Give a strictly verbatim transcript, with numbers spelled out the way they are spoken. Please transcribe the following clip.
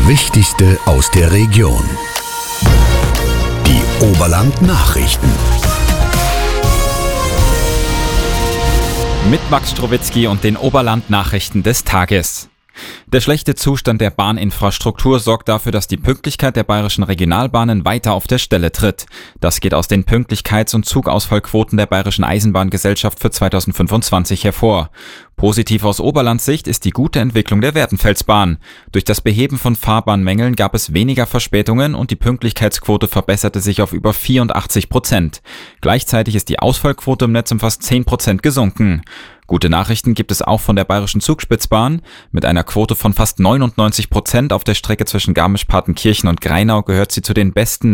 Wichtigste aus der Region. Die Oberland-Nachrichten. Mit Max Strowitzki und den Oberland-Nachrichten des Tages. Der schlechte Zustand der Bahninfrastruktur sorgt dafür, dass die Pünktlichkeit der bayerischen Regionalbahnen weiter auf der Stelle tritt. Das geht aus den Pünktlichkeits- und Zugausfallquoten der Bayerischen Eisenbahngesellschaft für zweitausendfünfundzwanzig hervor. Positiv aus Oberlandsicht ist die gute Entwicklung der Werdenfelsbahn. Durch das Beheben von Fahrbahnmängeln gab es weniger Verspätungen und die Pünktlichkeitsquote verbesserte sich auf über vierundachtzig Prozent. Gleichzeitig ist die Ausfallquote im Netz um fast zehn Prozent gesunken. Gute Nachrichten gibt es auch von der Bayerischen Zugspitzbahn. Mit einer Quote von fast neunundneunzig Prozent auf der Strecke zwischen Garmisch-Partenkirchen und Grainau gehört sie zu den besten